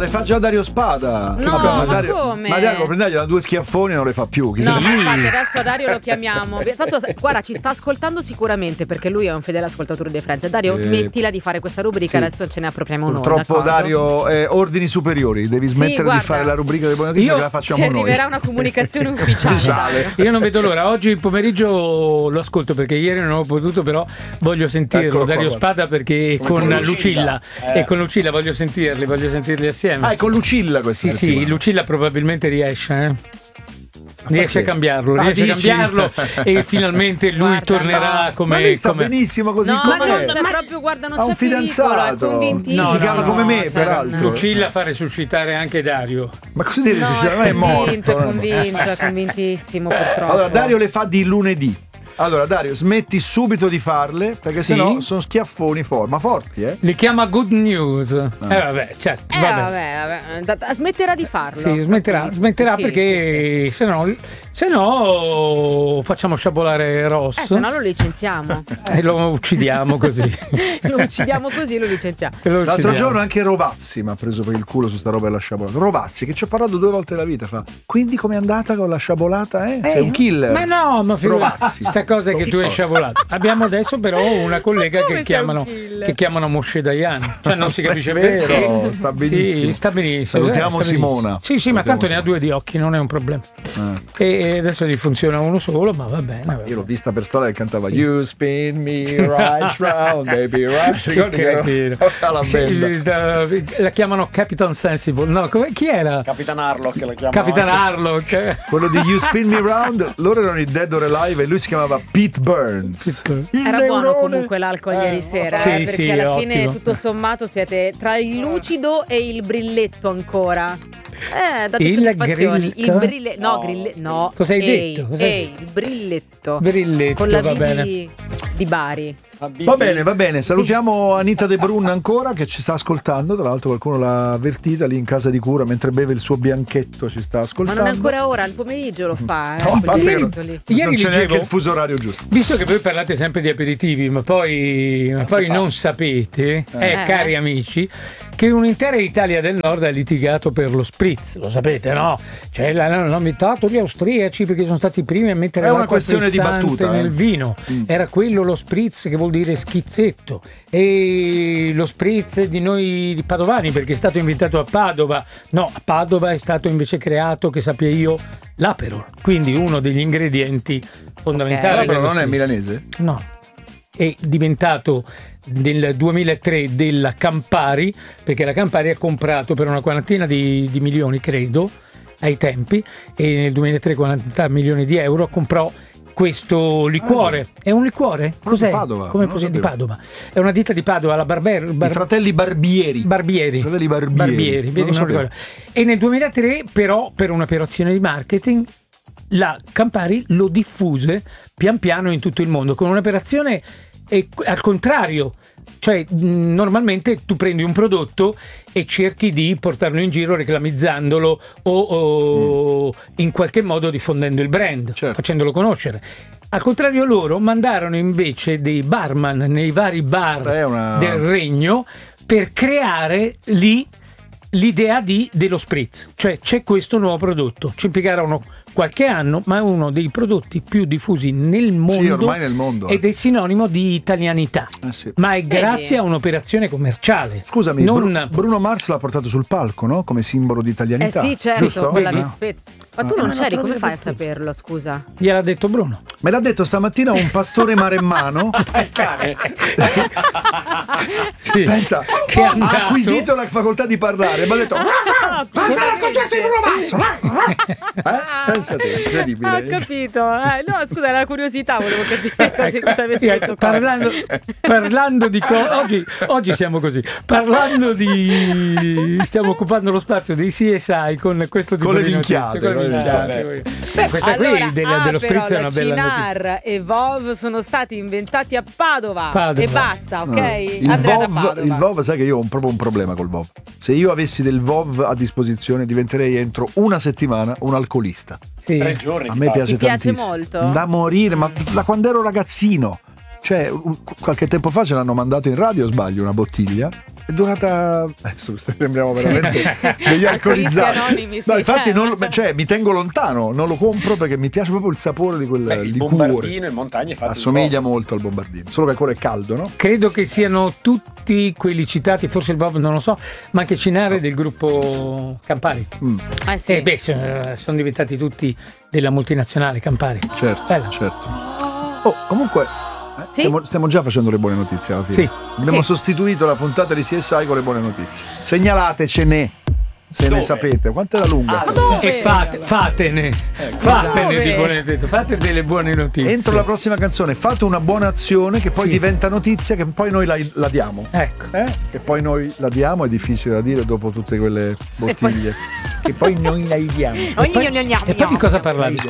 le fa già Dario Spada. No, Vabbè, ma come? Ma Dario, prendagli da 2 schiaffoni e non le fa più. No, ma infatti adesso Dario lo chiamiamo. Tanto, guarda, ci sta ascoltando sicuramente perché lui è un fedele ascoltatore di Friends. Dario, smettila di fare questa rubrica, adesso ce ne appropriamo noi. Purtroppo Dario, ordini superiori, devi smettere di fare la rubrica delle buone notizie che la facciamo noi. Ti arriverà una comunicazione ufficiale. Io non vedo l'ora, oggi pomeriggio lo ascolto perché ieri non ho potuto, però voglio sentirlo, Dario Spada, perché con Lucilla e con Lucilla voglio sentirli assieme. Ah, è con Lucilla questa settimana. Sì, Lucilla probabilmente riesce a cambiarlo, e finalmente lui tornerà come. Ma lui sta benissimo così no, com'è. ma non c'è proprio, guarda, non ha c'è un fidanzato, pericolo, è convintissimo. Si chiama come me, peraltro. Lucilla fa resuscitare anche Dario. Ma cosa devi resuscitare? Ma è morto. È convintissimo purtroppo. Allora Dario le fa di lunedì. Allora Dario, smetti subito di farle perché sennò sono schiaffoni ma forti, Li chiama good news. Vabbè, certo. Vabbè. Smetterà di farlo. Sì, smetterà perché se no facciamo sciabolare Ross. Se no lo licenziamo. E lo uccidiamo così. Lo licenziamo. L'altro giorno anche Rovazzi mi ha preso per il culo su sta roba della sciabolata. Rovazzi, che ci ho parlato 2 volte nella vita, fa: quindi com'è andata con la sciabolata? Sei un killer. Ma no, ma Rovazzi. Sta cosa che tu hai sciabolato. Abbiamo adesso però una collega che chiamano Moshe Dayan. Cioè non si capisce vero, sta benissimo. Sì, sta benissimo. Salutiamo Simona. Sì, ma tanto ne ha 2 di occhi, non è un problema. E adesso gli funziona uno solo, ma va bene. Io l'ho vista per strada che cantava You spin me right round, baby right. Ricordi che la chiamano Capitan Sensible. No, chi era? Capitan Harlock la chiamano. Capitan Harlock. Quello di You spin me round, loro erano i Dead or Alive e lui si chiamava Pete Burns. Era buono comunque l'alcol ieri sera, perché alla fine ottimo. tutto sommato siete tra il lucido e il brilletto ancora. Date soddisfazioni. Il brilletto. No. Cosa hai detto? Il brilletto. Con la va bene. di Bari. Va bene. Salutiamo Anita De Brun ancora che ci sta ascoltando. Tra l'altro qualcuno l'ha avvertita lì in casa di cura mentre beve il suo bianchetto, ci sta ascoltando. Ma non è ancora ora, al pomeriggio lo fa. Ieri non c'è neanche il fuso orario giusto. Visto che voi parlate sempre di aperitivi, ma poi non sapete, cari amici, che un'intera Italia del Nord ha litigato per lo spritz, lo sapete, no? Cioè l'hanno inventato gli austriaci perché sono stati i primi a mettere l'acqua frizzante nel vino. Era quello lo spritz, che vuol dire schizzetto, e lo spritz di noi di padovani perché è stato inventato a Padova. No, a Padova è stato invece creato, che sappia io, l'Aperol, quindi uno degli ingredienti fondamentali. L'Aperol non è milanese? No, è diventato nel 2003 della Campari, perché la Campari ha comprato per una quarantina di milioni, credo, ai tempi, e nel 2003 40 milioni di euro comprò questo liquore. È un liquore? Cos'è? Padova, come di Padova. È una ditta di Padova, la I fratelli Barbieri. Fratelli Barbieri, vedi, non ricordo. E nel 2003 però, per un'operazione di marketing, la Campari lo diffuse pian piano in tutto il mondo con un'operazione al contrario. Cioè, normalmente tu prendi un prodotto e cerchi di portarlo in giro reclamizzandolo o in qualche modo diffondendo il brand, facendolo conoscere. Al contrario, loro mandarono invece dei barman nei vari bar del regno per creare lì l'idea dello spritz. Cioè, c'è questo nuovo prodotto. Ci impiegarono qualche anno, ma è uno dei prodotti più diffusi nel mondo, ormai nel mondo, ed è sinonimo di italianità. Ma è grazie a un'operazione commerciale. Scusami, Bruno Mars l'ha portato sul palco, no? Come simbolo di italianità. Sì, certo, giusto? con la rispetto. Ma tu non c'eri, come fai a saperlo, scusa? Gliel'ha detto Bruno. Me l'ha detto stamattina un pastore maremmano. Sì, pensa, che ha acquisito la facoltà di parlare. Mi ha detto: andare al concerto di Bruno Mars. Pensate, incredibile. Ho capito. No, scusa, era la curiosità, volevo capire cosa avessi detto. Parlando di oggi siamo così. Parlando di stiamo occupando lo spazio dei CSI con questo tipo di notizie. Questa allora, qui dello spritz è una bella Cynar notizia. e Vov sono stati inventati a Padova. E basta, ok? Il Vov, sai che io ho proprio un problema col Vov. Se io avessi del Vov a disposizione diventerei entro una settimana un alcolista. 3 giorni. A me piace tantissimo. molto? Da morire, ma da quando ero ragazzino. Cioè, qualche tempo fa ce l'hanno mandato in radio, sbaglio, una bottiglia. è durata. Adesso sembriamo veramente degli alcolizzati. Anonimi, sì. No, infatti mi tengo lontano, non lo compro perché mi piace proprio il sapore di quel il liquore. bombardino in montagna è fatto assomiglia molto al bombardino, solo che quello è caldo, no? Credo che siano tutti quelli citati, forse il Bob non lo so, ma anche Cinare del gruppo Campari. Sì. Sono diventati tutti della multinazionale Campari. Certo, Bella. certo. Oh, comunque Sì? stiamo già facendo le buone notizie alla fine. Sì. Abbiamo Sì. sostituito la puntata di CSI con le buone notizie. Segnalatecene se Dove? ne sapete. Quanto è la lunga? Ma dove? E fatene Dove? di buone notizie, fate delle buone notizie. Entro la prossima canzone fate una buona azione che poi Sì. diventa notizia, che poi noi la diamo. Ecco. Che poi noi la diamo, è difficile da dire dopo tutte quelle bottiglie. Che poi noi la diamo. E poi di cosa parlare?